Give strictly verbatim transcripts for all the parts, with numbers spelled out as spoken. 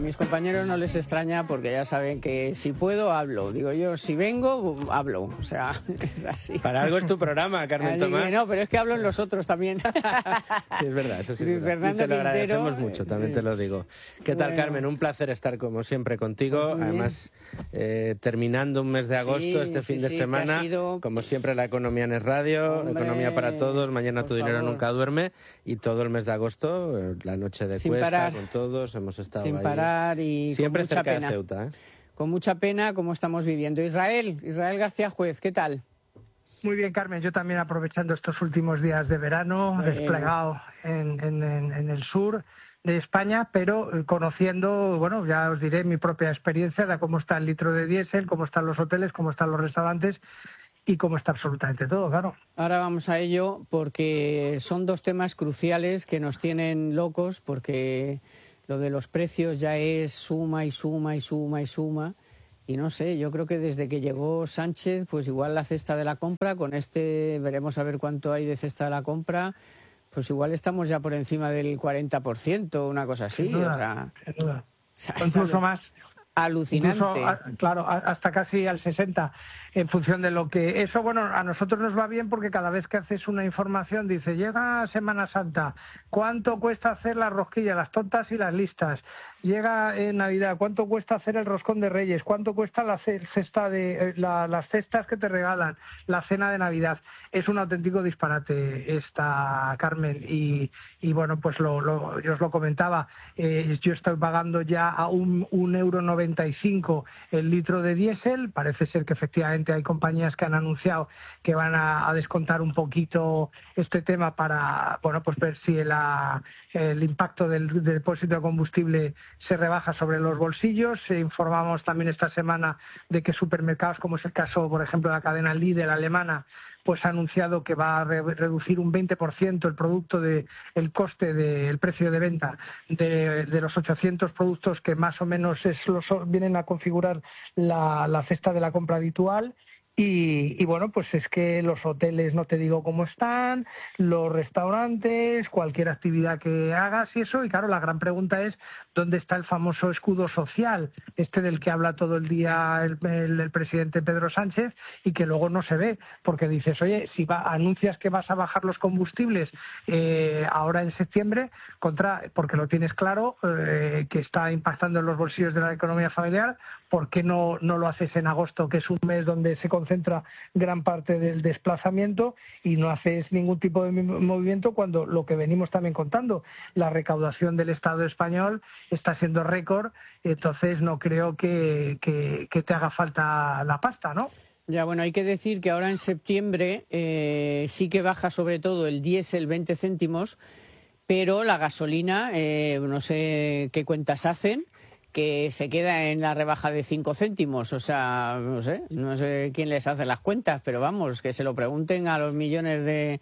mis compañeros no les extraña porque ya saben que si puedo, hablo. Digo yo, si vengo, hablo. O sea, es así. Para algo es tu programa, Carmen Así Tomás. que no, pero es que hablo en los otros también. Sí, es verdad, eso sí es Luis verdad. Fernando Y te lo Quintero, agradecemos mucho, también te lo digo. ¿Qué tal, bueno. Carmen? Un placer estar como siempre contigo. Pues muy Además, eh, terminando un mes de agosto, Sí, este fin sí, de sí, que ha semana. sido- Como siempre, la economía en es radio, Hombre, economía para todos, mañana por tu dinero favor. nunca duerme. Y todo el mes de agosto, eh, la noche de Sin cuesta parar. con todos, hemos estado Sin ahí. parar y Siempre con mucha cerca pena. de Ceuta, ¿eh? Con mucha pena como estamos viviendo. Israel, Israel García Juez, ¿qué tal? Muy bien, Carmen. Yo también aprovechando estos últimos días de verano, Bueno. desplegado en, en, en, en el sur de España, pero conociendo, bueno, ya os diré mi propia experiencia de cómo está el litro de diésel, cómo están los hoteles, cómo están los restaurantes y cómo está absolutamente todo, claro. Ahora vamos a ello porque son dos temas cruciales que nos tienen locos porque lo de los precios ya es suma y suma y suma y suma. Y no sé, yo creo que desde que llegó Sánchez, pues igual la cesta de la compra, con este veremos a ver cuánto hay de cesta de la compra, pues igual estamos ya por encima del cuarenta por ciento, una cosa así. Sin duda, o sea, sin duda. o sea, O incluso es más. alucinante. Incluso, a- claro, a- hasta casi al sesenta, en función de lo que... Eso, bueno, a nosotros nos va bien porque cada vez que haces una información dice, llega Semana Santa, ¿cuánto cuesta hacer las rosquillas, las tontas y las listas? Llega eh, Navidad, ¿cuánto cuesta hacer el roscón de Reyes? ¿Cuánto cuesta la ce- cesta de, eh, la- las cestas que te regalan? La cena de Navidad. Es un auténtico disparate esta, Carmen. Y, y bueno, pues lo, lo- yo os lo comentaba, eh, yo estoy pagando ya a un, un euro noventa y cinco el litro de diésel. Parece ser que efectivamente hay compañías que han anunciado que van a, a descontar un poquito este tema para, bueno, pues ver si la, el impacto del, del depósito de combustible se rebaja sobre los bolsillos. Eh, informamos también esta semana de que supermercados, como es el caso, por ejemplo, de la cadena Lidl alemana, pues ha anunciado que va a re reducir un veinte por ciento el producto de el coste del precio de venta de, de los ochocientos productos que más o menos es los, vienen a configurar la, la cesta de la compra habitual. Y, y bueno, pues es que los hoteles no te digo cómo están, los restaurantes, cualquier actividad que hagas y eso. Y claro, la gran pregunta es dónde está el famoso escudo social, este del que habla todo el día el, el, el presidente Pedro Sánchez y que luego no se ve, porque dices, oye, si va, anuncias que vas a bajar los combustibles eh, ahora en septiembre, contra, porque lo tienes claro, eh, que está impactando en los bolsillos de la economía familiar, ¿por qué no, no lo haces en agosto, que es un mes donde se concentra gran parte del desplazamiento, y no haces ningún tipo de movimiento cuando lo que venimos también contando, la recaudación del Estado español está siendo récord? Entonces no creo que, que, que te haga falta la pasta, ¿no? Ya, bueno, hay que decir que ahora en septiembre eh, sí que baja sobre todo el diésel veinte céntimos, pero la gasolina, eh, no sé qué cuentas hacen, que se queda en la rebaja de cinco céntimos. O sea, no sé, no sé quién les hace las cuentas, pero vamos, que se lo pregunten a los millones de,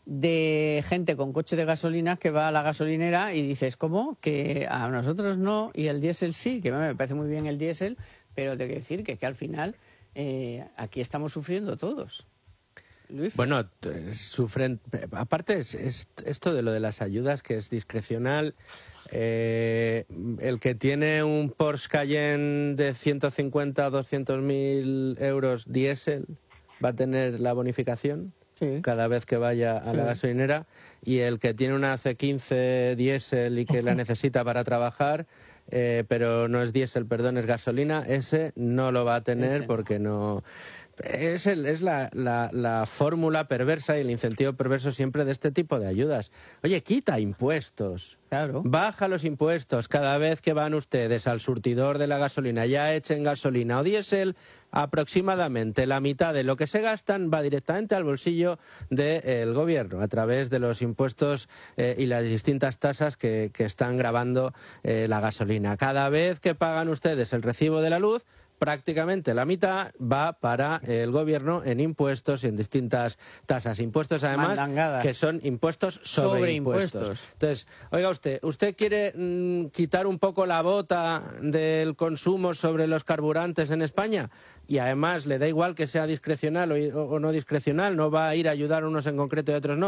de gente con coche de gasolina que va a la gasolinera y dices, ¿cómo? Que a nosotros no y el diésel sí, que me parece muy bien el diésel, pero tengo que decir que, que al final eh, aquí estamos sufriendo todos. Luis. Bueno, sufren... Aparte, es, es esto de lo de las ayudas, que es discrecional. Eh, el que tiene un Porsche Cayenne de ciento cincuenta o doscientos mil euros diésel va a tener la bonificación sí. cada vez que vaya a sí. la gasolinera, y el que tiene una C quince diésel y que la necesita para trabajar, eh, pero no es diésel, perdón, es gasolina, ese no lo va a tener ese. porque no... Es, el, es la, la, la fórmula perversa y el incentivo perverso siempre de este tipo de ayudas. Oye, quita impuestos. Claro. Baja los impuestos cada vez que van ustedes al surtidor de la gasolina. Ya echen gasolina o diésel, aproximadamente la mitad de lo que se gastan va directamente al bolsillo del gobierno a través de los impuestos eh, y las distintas tasas que, que están gravando eh, la gasolina. Cada vez que pagan ustedes el recibo de la luz, prácticamente la mitad va para el gobierno en impuestos y en distintas tasas. Impuestos, además, Mandangadas. que son impuestos sobre, sobre impuestos. impuestos. Entonces, oiga usted, ¿usted quiere mmm, quitar un poco la bota del consumo sobre los carburantes en España? Y además le da igual que sea discrecional o, o no discrecional, no va a ir a ayudar a unos en concreto y a otros no.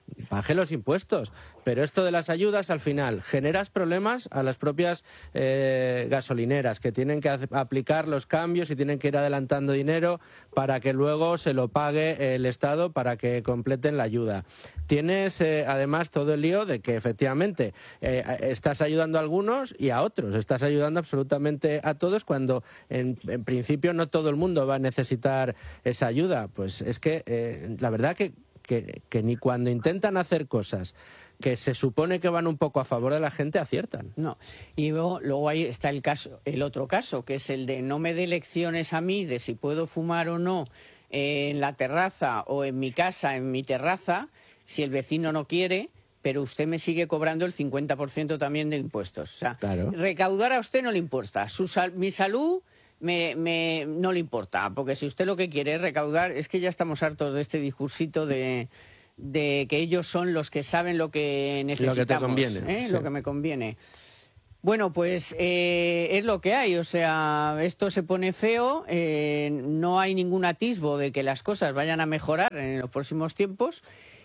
baje los impuestos. Pero esto de las ayudas, al final, generas problemas a las propias eh, gasolineras, que tienen que aplicar los cambios y tienen que ir adelantando dinero para que luego se lo pague el Estado para que completen la ayuda. Tienes, eh, además, todo el lío de que, efectivamente, eh, estás ayudando a algunos y a otros. Estás ayudando absolutamente a todos cuando, en, en principio, no todo el mundo va a necesitar esa ayuda. Pues es que, eh, la verdad que, que, que ni cuando intentan hacer cosas que se supone que van un poco a favor de la gente, aciertan. No, y luego, luego ahí está el caso, el otro caso, que es el de no me dé lecciones a mí de si puedo fumar o no eh, en la terraza o en mi casa, en mi terraza, si el vecino no quiere, pero usted me sigue cobrando el cincuenta por ciento también de impuestos. O sea, claro. Recaudar a usted no le importa, Su sal, mi salud me, me, no le importa, porque si usted lo que quiere es recaudar, es que ya estamos hartos de este discursito de... de que ellos son los que saben lo que necesitamos, lo que te conviene, ¿eh? Sí. Lo que me conviene. Bueno, pues eh, es lo que hay, o sea, esto se pone feo, eh, no hay ningún atisbo de que las cosas vayan a mejorar en los próximos tiempos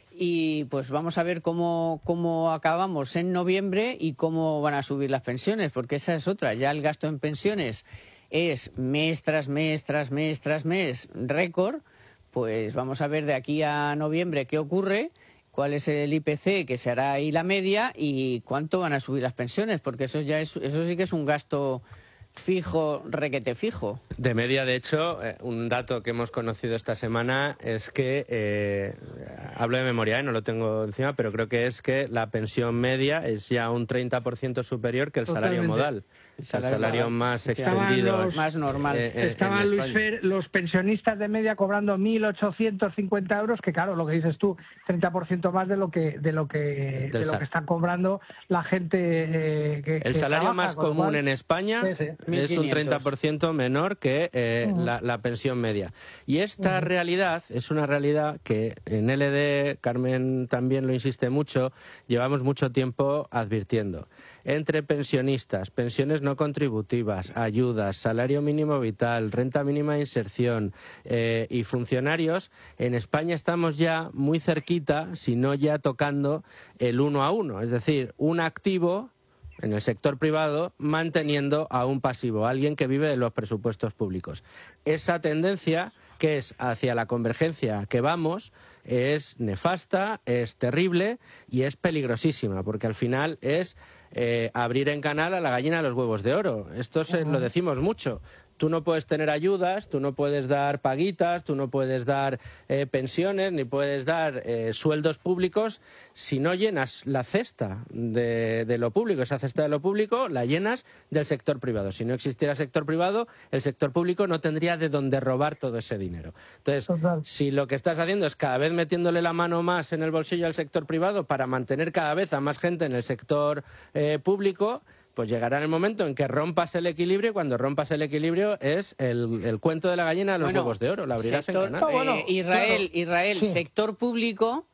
y pues vamos a ver cómo, cómo acabamos en noviembre y cómo van a subir las pensiones, porque esa es otra, ya el gasto en pensiones es mes tras mes, tras mes, tras mes, récord. Pues vamos a ver de aquí a noviembre qué ocurre, cuál es el I P C que se hará ahí la media y cuánto van a subir las pensiones, porque eso ya es, eso sí que es un gasto fijo, requete fijo. De media, de hecho, eh, un dato que hemos conocido esta semana es que, eh, hablo de memoria, eh, no lo tengo encima, pero creo que es que la pensión media es ya un treinta por ciento superior que el Totalmente. salario modal. El salario, el salario más extendido. Los, más normal. Eh, eh, Estaban, Luis Fer, los pensionistas de media cobrando mil ochocientos cincuenta euros, que claro, lo que dices tú, treinta por ciento más de lo que de lo que, de lo que están cobrando la gente eh, que El que salario trabaja, más común cual, en España sí, sí. es un treinta por ciento menor que eh, uh-huh. la, la pensión media. Y esta uh-huh. realidad es una realidad que en L D, Carmen también lo insiste mucho, llevamos mucho tiempo advirtiendo. Entre pensionistas, pensiones no contributivas, ayudas, salario mínimo vital, renta mínima de inserción eh, y funcionarios, en España estamos ya muy cerquita, si no ya tocando el uno a uno, es decir, un activo en el sector privado manteniendo a un pasivo, alguien que vive de los presupuestos públicos. Esa tendencia, que es hacia la convergencia que vamos, es nefasta, es terrible y es peligrosísima, porque al final es eh, abrir en canal a la gallina de los huevos de oro. Esto se, uh-huh. lo decimos mucho. Tú no puedes tener ayudas, tú no puedes dar paguitas, tú no puedes dar eh, pensiones, ni puedes dar eh, sueldos públicos si no llenas la cesta de, de lo público. Esa cesta de lo público la llenas del sector privado. Si no existiera sector privado, el sector público no tendría de dónde robar todo ese dinero. Entonces, Total. si lo que estás haciendo es cada vez metiéndole la mano más en el bolsillo al sector privado para mantener cada vez a más gente en el sector eh, público, pues llegará el momento en que rompas el equilibrio y cuando rompas el equilibrio es el, el cuento de la gallina de los bueno, huevos de oro, la abrirás sector, en canal. Eh, bueno, Israel, claro. Israel sí. Sector público,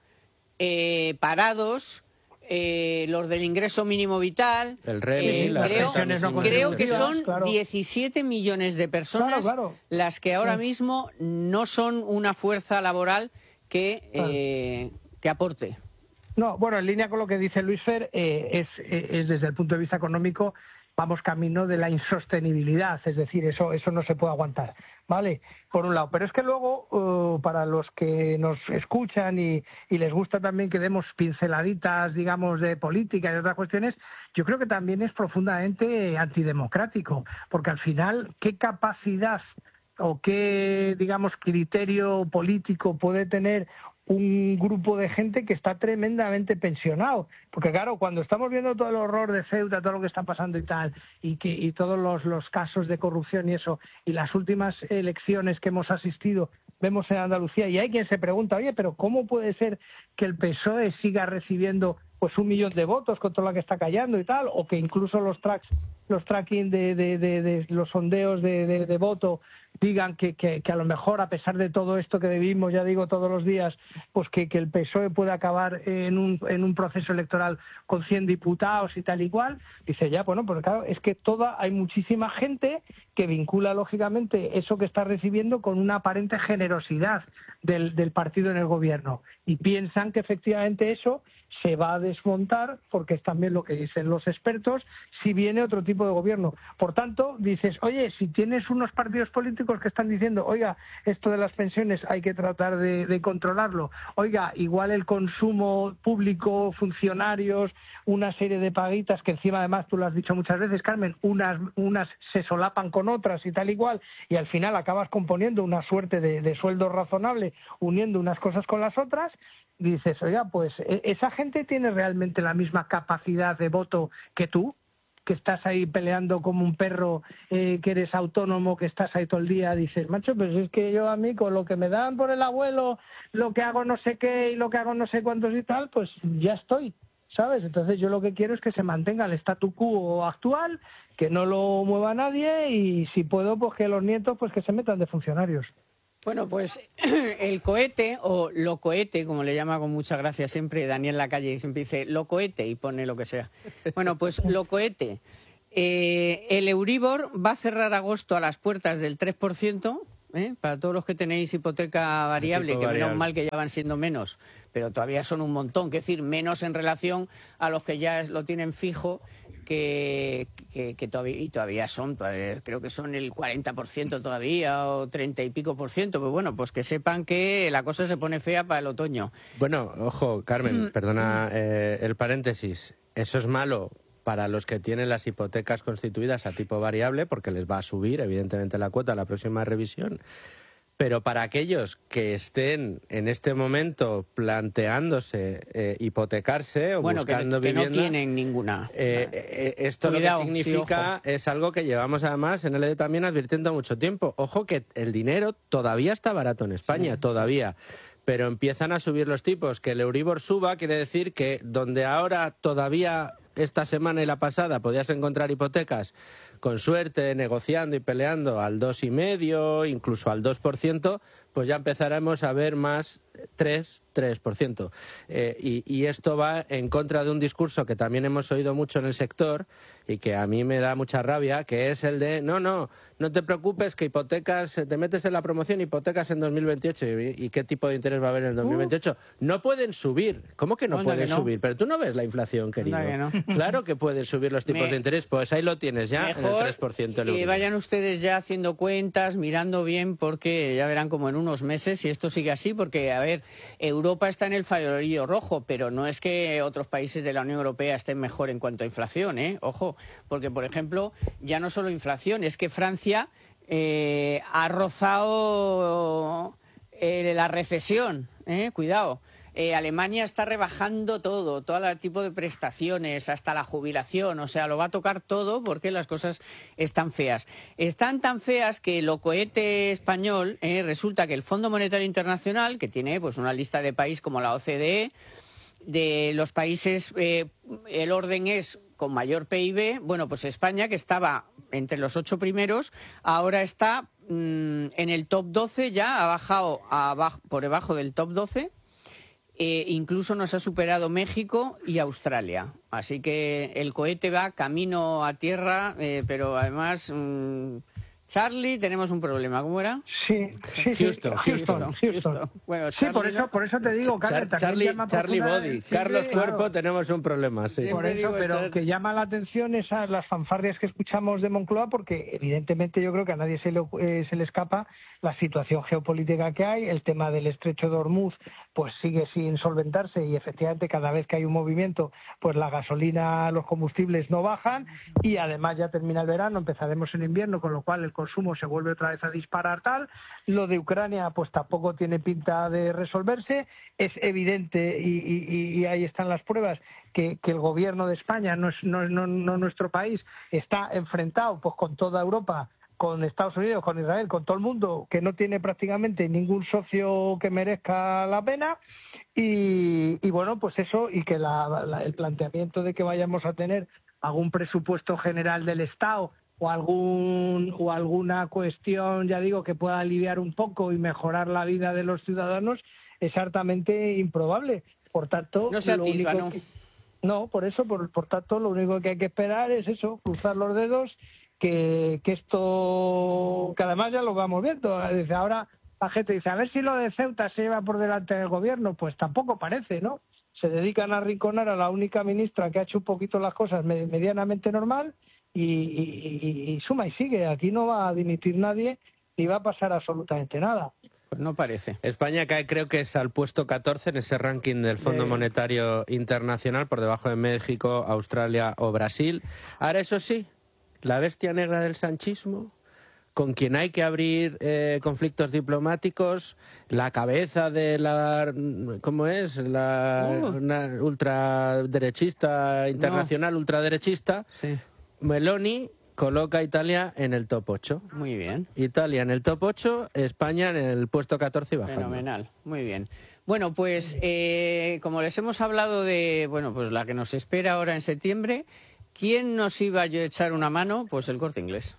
eh, parados, eh, los del ingreso mínimo vital, el R E M I, eh, las creo, no creo que son claro. diecisiete millones de personas claro, claro. las que ahora sí. mismo no son una fuerza laboral que, eh, que aporte. No, bueno, en línea con lo que dice Luis Fer, eh, es, es desde el punto de vista económico, vamos camino de la insostenibilidad, es decir, eso eso no se puede aguantar, ¿vale? Por un lado, pero es que luego, uh, para los que nos escuchan y, y les gusta también que demos pinceladitas, digamos, de política y otras cuestiones, yo creo que también es profundamente antidemocrático, porque al final, ¿qué capacidad o qué, digamos, criterio político puede tener un grupo de gente que está tremendamente pensionado? Porque claro, cuando estamos viendo todo el horror de Ceuta, todo lo que está pasando y tal, y que y todos los, los casos de corrupción y eso, y las últimas elecciones que hemos asistido, vemos en Andalucía, y hay quien se pregunta, oye, pero ¿cómo puede ser que el P S O E siga recibiendo pues un millón de votos con todo lo que está callando y tal, o que incluso los tracks, los tracking de, de, de, de los sondeos de, de, de voto digan que, que, que a lo mejor, a pesar de todo esto que vivimos, ya digo, todos los días, pues que, que el P S O E puede acabar en un, en un proceso electoral con cien diputados y tal y cual. Dice, ya, bueno, pues claro, es que toda, hay muchísima gente que vincula, lógicamente, eso que está recibiendo con una aparente generosidad del, del partido en el gobierno. Y piensan que efectivamente eso se va a desmontar, porque es también lo que dicen los expertos, si viene otro tipo de gobierno. Por tanto, dices, oye, si tienes unos partidos políticos que están diciendo, oiga, esto de las pensiones hay que tratar de, de controlarlo, oiga, igual el consumo público, funcionarios, una serie de paguitas que encima, además, tú lo has dicho muchas veces, Carmen, unas, unas se solapan con otras y tal igual, y al final acabas componiendo una suerte de, de sueldo razonable, uniendo unas cosas con las otras. Dices, oiga, pues esa gente tiene realmente la misma capacidad de voto que tú, que estás ahí peleando como un perro, eh, que eres autónomo, que estás ahí todo el día. Dices, macho, pues es que yo a mí con lo que me dan por el abuelo, lo que hago no sé qué y lo que hago no sé cuántos y tal, pues ya estoy, ¿sabes? Entonces yo lo que quiero es que se mantenga el statu quo actual, que no lo mueva nadie y si puedo, pues que los nietos pues que se metan de funcionarios. Bueno, pues el cohete, o lo cohete, como le llama con mucha gracia siempre Daniel Lacalle, siempre dice lo cohete y pone lo que sea. Bueno, pues lo cohete. Eh, el Euribor va a cerrar agosto a las puertas del tres por ciento, ¿eh? Para todos los que tenéis hipoteca variable, que variable. menos mal que ya van siendo menos, pero todavía son un montón, que decir, menos en relación a los que ya lo tienen fijo, que, que, que todavía, y todavía son, todavía, creo que son el cuarenta por ciento todavía, o treinta y pico por ciento, pues bueno, pues que sepan que la cosa se pone fea para el otoño. Bueno, ojo, Carmen, perdona eh, el paréntesis, eso es malo para los que tienen las hipotecas constituidas a tipo variable, porque les va a subir, evidentemente, la cuota a la próxima revisión. Pero para aquellos que estén en este momento planteándose eh, hipotecarse o bueno, buscando que, que vivienda... no tienen ninguna. Eh, eh, esto Cuidado, lo que significa sí, es algo que llevamos además en L E D también advirtiendo mucho tiempo. Ojo que el dinero todavía está barato en España, sí, todavía. Sí. Pero empiezan a subir los tipos. Que el Euribor suba quiere decir que donde ahora todavía esta semana y la pasada podías encontrar hipotecas con suerte, negociando y peleando al dos coma cinco, incluso al dos por ciento, pues ya empezaremos a ver más tres, tres por ciento. Eh, y, y esto va en contra de un discurso que también hemos oído mucho en el sector y que a mí me da mucha rabia, que es el de, no, no, no te preocupes que hipotecas, te metes en la promoción hipotecas en dos mil veintiocho. ¿Y, y qué tipo de interés va a haber en el dos mil veintiocho? Uh. No pueden subir. ¿Cómo que no Onda pueden que no. subir? Pero tú no ves la inflación, querido. Que no. Claro que pueden subir los tipos Me... de interés, pues ahí lo tienes ya, Mejor en el tres por ciento. que vayan ustedes ya haciendo cuentas, mirando bien, porque ya verán como en unos meses, si esto sigue así, porque, a ver, Europa está en el farolillo rojo, pero no es que otros países de la Unión Europea estén mejor en cuanto a inflación, ¿eh? Ojo, porque, por ejemplo, ya no solo inflación, es que Francia eh, ha rozado eh, la recesión, ¿eh? Cuidado. Eh, Alemania está rebajando todo, todo el tipo de prestaciones, hasta la jubilación, o sea, lo va a tocar todo porque las cosas están feas. Están tan feas que lo cohete español, eh, resulta que el Fondo Monetario Internacional, que tiene pues una lista de países como la O C D E, de los países, eh, el orden es con mayor P I B, bueno, pues España, que estaba entre los ocho primeros, ahora está mmm, en el top doce, ya ha bajado a, por debajo del top doce. Eh, incluso nos ha superado México y Australia. Así que el cohete va camino a tierra, eh, pero además, mmm, Charlie, tenemos un problema. ¿Cómo era? Sí, sí, sí. Houston, Houston, Houston. Houston. Bueno, sí, por eso, por eso te digo, Carmen, Char Charlie, Charlie Body, siempre, Carlos Cuerpo, claro, tenemos un problema, sí. Por eso, pero Char... que llama la atención esas las fanfarrias que escuchamos de Moncloa, porque evidentemente yo creo que a nadie se le, eh, se le escapa la situación geopolítica que hay, el tema del estrecho de Hormuz, pues sigue sin solventarse y efectivamente cada vez que hay un movimiento, pues la gasolina, los combustibles no bajan y además ya termina el verano, empezaremos en invierno, con lo cual el consumo se vuelve otra vez a disparar tal. Lo de Ucrania pues tampoco tiene pinta de resolverse. Es evidente y, y, y ahí están las pruebas que, que el gobierno de España, no, es, no, no, no nuestro país, está enfrentado pues con toda Europa, con Estados Unidos, con Israel, con todo el mundo, que no tiene prácticamente ningún socio que merezca la pena. Y, y bueno, pues eso, y que la, la, el planteamiento de que vayamos a tener algún presupuesto general del Estado o algún o alguna cuestión, ya digo, que pueda aliviar un poco y mejorar la vida de los ciudadanos, es hartamente improbable. Por tanto, no se atisba, lo único ¿no? Que, no, por eso, por, por tanto, lo único que hay que esperar es eso, cruzar los dedos, que, que esto, que además ya lo vamos viendo. Desde ahora la gente dice, a ver si lo de Ceuta se lleva por delante del gobierno, pues tampoco parece, ¿no? Se dedican a arrinconar a la única ministra que ha hecho un poquito las cosas medianamente normal y, y, y, y suma y sigue. Aquí no va a dimitir nadie ni va a pasar absolutamente nada. Pues no parece. España cae, creo que es al puesto catorce en ese ranking del Fondo Eh... Monetario Internacional, por debajo de México, Australia o Brasil. Ahora, eso sí, la bestia negra del sanchismo, con quien hay que abrir eh, conflictos diplomáticos, la cabeza de la, ¿cómo es? La uh. una ultraderechista internacional, no. ultraderechista, sí. Meloni coloca a Italia en el top ocho. Muy bien. Italia en el top ocho, España en el puesto catorce y bajando. Fenomenal, muy bien. Bueno, pues eh, como les hemos hablado de, bueno, pues la que nos espera ahora en septiembre, ¿quién nos iba a echar una mano? Pues el Corte Inglés.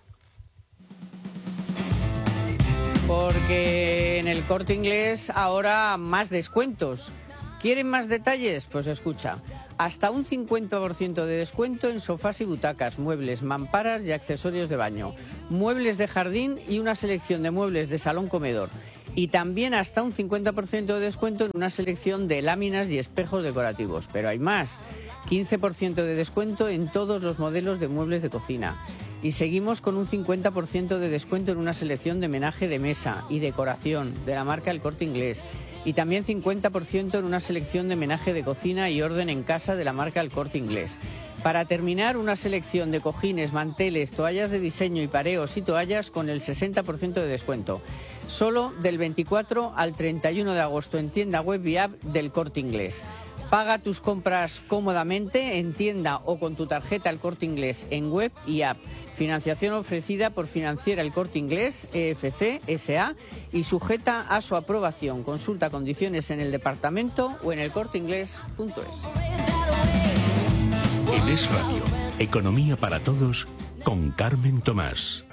Porque en el Corte Inglés ahora más descuentos. ¿Quieren más detalles? Pues escucha. Hasta un cincuenta por ciento de descuento en sofás y butacas, muebles, mamparas y accesorios de baño, muebles de jardín y una selección de muebles de salón-comedor. Y también hasta un cincuenta por ciento de descuento en una selección de láminas y espejos decorativos. Pero hay más. quince por ciento de descuento en todos los modelos de muebles de cocina. Y seguimos con un cincuenta por ciento de descuento en una selección de menaje de mesa y decoración de la marca El Corte Inglés. Y también cincuenta por ciento en una selección de menaje de cocina y orden en casa de la marca El Corte Inglés. Para terminar, una selección de cojines, manteles, toallas de diseño y pareos y toallas con el sesenta por ciento de descuento. Solo del veinticuatro al treinta y uno de agosto en tienda web y app del Corte Inglés. Paga tus compras cómodamente en tienda o con tu tarjeta El Corte Inglés en web y app. Financiación ofrecida por Financiera El Corte Inglés, E F C S A, y sujeta a su aprobación. Consulta condiciones en el departamento o en el corte inglés punto es. En Es Radio, Economía para Todos, con Carmen Tomás.